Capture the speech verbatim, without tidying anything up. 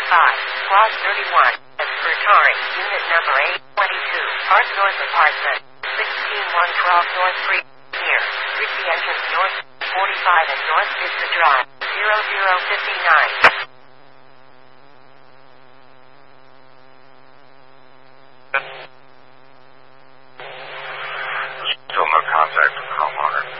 five, Clause thirty-one, Escritari, Unit Number eight twenty-two, Park North Apartment, sixteen one twelve North Street, near, Ritchie Entrance North, forty-five and North Vista Drive, zero zero five nine.